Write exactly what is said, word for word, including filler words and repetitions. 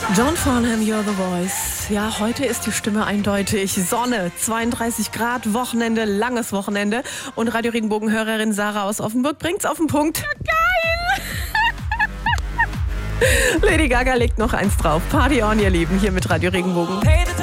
John Farnham, You're the Voice. Ja, heute ist die Stimme eindeutig. Sonne, zweiunddreißig Grad, Wochenende, langes Wochenende. Und Radio Regenbogen-Hörerin Sarah aus Offenburg bringt's auf den Punkt. Ja, geil! Lady Gaga legt noch eins drauf. Party on, ihr Lieben, hier mit Radio Regenbogen.